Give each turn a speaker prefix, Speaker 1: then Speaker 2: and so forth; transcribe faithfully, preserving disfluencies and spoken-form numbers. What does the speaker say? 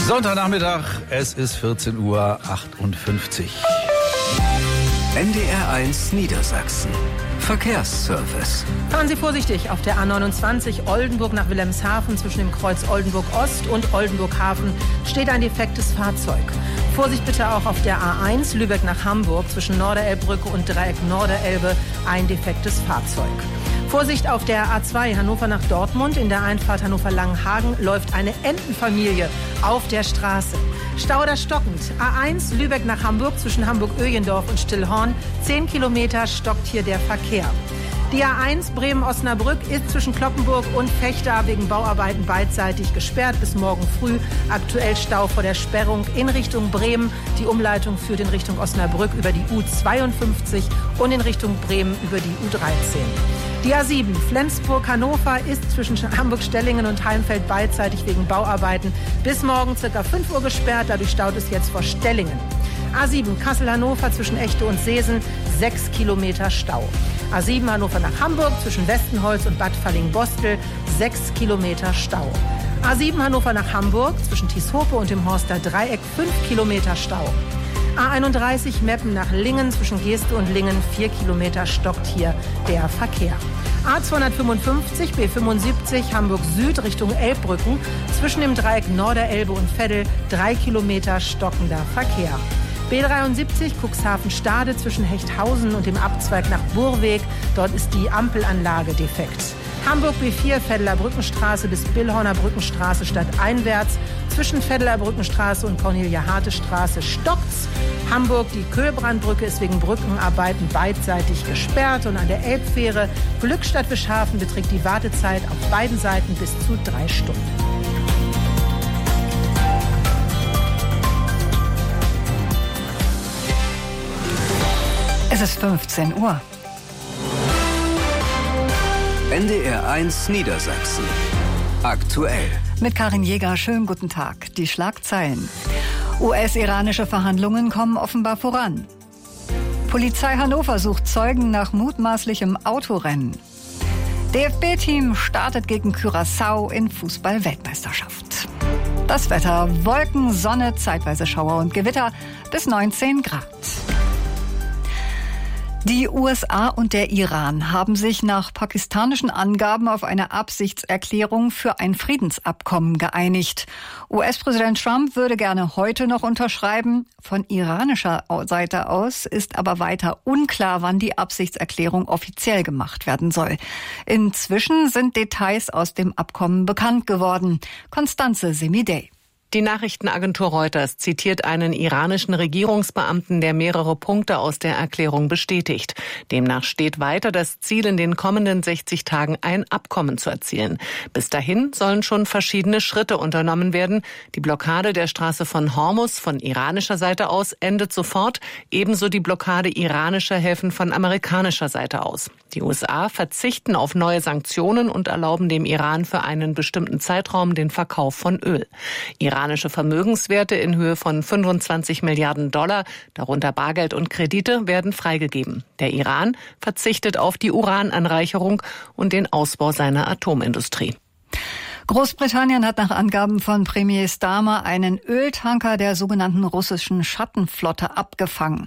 Speaker 1: Sonntagnachmittag, es ist vierzehn Uhr achtundfünfzig.
Speaker 2: N D R eins Niedersachsen. Verkehrsservice.
Speaker 3: Fahren Sie vorsichtig auf der A neunundzwanzig Oldenburg nach Wilhelmshaven. Zwischen dem Kreuz Oldenburg Ost und Oldenburg Hafen steht ein defektes Fahrzeug. Vorsicht bitte auch auf der A eins Lübeck nach Hamburg. Zwischen Norderelbbrücke und Dreieck Norderelbe ein defektes Fahrzeug. Vorsicht auf der A zwei Hannover nach Dortmund. In der Einfahrt Hannover-Langenhagen läuft eine Entenfamilie auf der Straße. Stau oder stockend. A eins Lübeck nach Hamburg zwischen Hamburg-Öjendorf und Stillhorn. Zehn Kilometer stockt hier der Verkehr. Die A eins Bremen-Osnabrück ist zwischen Cloppenburg und Vechta wegen Bauarbeiten beidseitig gesperrt bis morgen früh. Aktuell Stau vor der Sperrung in Richtung Bremen. Die Umleitung führt in Richtung Osnabrück über die U zweiundfünfzig und in Richtung Bremen über die U dreizehn. Die A sieben Flensburg-Hannover ist zwischen Hamburg-Stellingen und Heimfeld beidseitig wegen Bauarbeiten bis morgen ca. fünf Uhr gesperrt. Dadurch staut es jetzt vor Stellingen. A sieben Kassel-Hannover zwischen Echte und Seesen, sechs Kilometer Stau. A sieben Hannover nach Hamburg zwischen Westenholz und Bad Falling-Bostel, sechs Kilometer Stau. A sieben Hannover nach Hamburg zwischen Tieshope und dem Horster Dreieck, fünf Kilometer Stau. A einunddreißig Meppen nach Lingen zwischen Geeste und Lingen, vier Kilometer stockt hier der Verkehr. A zweihundertfünfundfünfzig B fünfundsiebzig Hamburg Süd Richtung Elbbrücken zwischen dem Dreieck Norderelbe und Veddel, drei Kilometer stockender Verkehr. B dreiundsiebzig Cuxhaven-Stade zwischen Hechthausen und dem Abzweig nach Burweg. Dort ist die Ampelanlage defekt. Hamburg B vier Veddeler Brückenstraße bis Billhorner Brückenstraße stadteinwärts. Zwischen Veddeler Brückenstraße und Cornelia-Harte-Straße stockt's. Hamburg, die Köhlbrandbrücke ist wegen Brückenarbeiten beidseitig gesperrt. Und an der Elbfähre Glückstadt-Wischhafen beträgt die Wartezeit auf beiden Seiten bis zu drei Stunden.
Speaker 4: Es ist fünfzehn Uhr.
Speaker 2: N D R eins Niedersachsen. Aktuell.
Speaker 4: Mit Karin Jäger, schönen guten Tag. Die Schlagzeilen. U S-iranische Verhandlungen kommen offenbar voran. Polizei Hannover sucht Zeugen nach mutmaßlichem Autorennen. D F B-Team startet gegen Curaçao in Fußball-Weltmeisterschaft. Das Wetter: Wolken, Sonne, zeitweise Schauer und Gewitter bis neunzehn Grad. Die U S A und der Iran haben sich nach pakistanischen Angaben auf eine Absichtserklärung für ein Friedensabkommen geeinigt. U S-Präsident Trump würde gerne heute noch unterschreiben. Von iranischer Seite aus ist aber weiter unklar, wann die Absichtserklärung offiziell gemacht werden soll. Inzwischen sind Details aus dem Abkommen bekannt geworden. Constanze Semidey.
Speaker 5: Die Nachrichtenagentur Reuters zitiert einen iranischen Regierungsbeamten, der mehrere Punkte aus der Erklärung bestätigt. Demnach steht weiter das Ziel, in den kommenden sechzig Tagen ein Abkommen zu erzielen. Bis dahin sollen schon verschiedene Schritte unternommen werden. Die Blockade der Straße von Hormuz von iranischer Seite aus endet sofort, ebenso die Blockade iranischer Häfen von amerikanischer Seite aus. Die U S A verzichten auf neue Sanktionen und erlauben dem Iran für einen bestimmten Zeitraum den Verkauf von Öl. Iranische Vermögenswerte in Höhe von fünfundzwanzig Milliarden Dollar, darunter Bargeld und Kredite, werden freigegeben. Der Iran verzichtet auf die Urananreicherung und den Ausbau seiner Atomindustrie.
Speaker 4: Großbritannien hat nach Angaben von Premier Starmer einen Öltanker der sogenannten russischen Schattenflotte abgefangen.